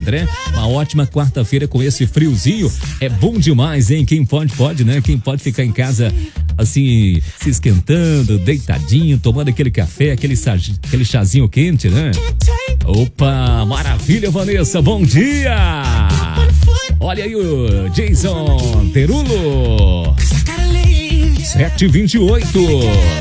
André. Uma ótima quarta-feira com esse friozinho. É bom demais, hein? Quem pode, né? Quem pode ficar em casa assim, se esquentando, deitadinho, tomando aquele café, aquele chazinho quente, né? Opa, maravilha, Vanessa, bom dia! Olha aí o Jason Terulo. 7h28.